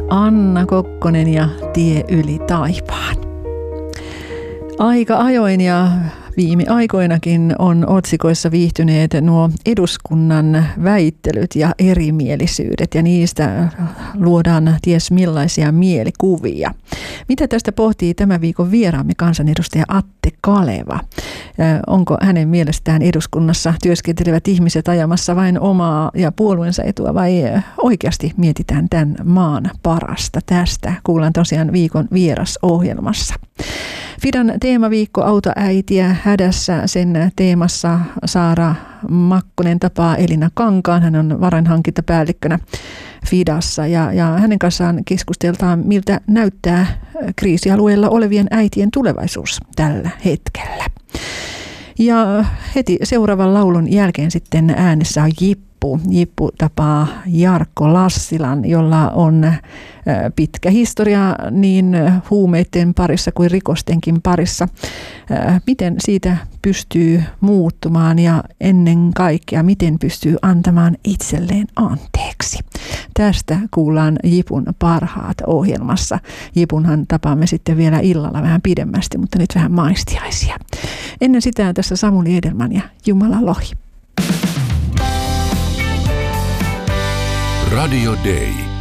Anna Kokkonen ja Tie yli taipaan. Aika ajoin ja viime aikoinakin on otsikoissa viihtyneet nuo eduskunnan väittelyt ja erimielisyydet, ja niistä luodaan ties millaisia mielikuvia. Mitä tästä pohtii tämän viikon vieraamme kansanedustaja Atte Kaleva? Onko hänen mielestään eduskunnassa työskentelevät ihmiset ajamassa vain omaa ja puolueensa etua, vai oikeasti mietitään tämän maan parasta? Tästä kuullaan tosiaan viikon vierasohjelmassa. Fidan teemaviikko Auta äitiä hädässä. Sen teemassa Saara Makkonen tapaa Elina Kankaan. Hän on varainhankintapäällikkönä Fidassa ja hänen kanssaan keskusteltaan, miltä näyttää kriisialueella olevien äitien tulevaisuus tällä hetkellä. Ja heti seuraavan laulun jälkeen sitten äänessä on Jippu. Jippu tapaa Jarkko Lassilan, jolla on pitkä historia niin huumeiden parissa kuin rikostenkin parissa. Miten siitä pystyy muuttumaan ja ennen kaikkea miten pystyy antamaan itselleen anteeksi? Tästä kuullaan Jipun parhaat ohjelmassa. Jipunhan tapaamme sitten vielä illalla vähän pidemmästi, mutta nyt vähän maistiaisia. Ennen sitä tässä Samuli Edelman ja Jumala Lohi. Radio Day.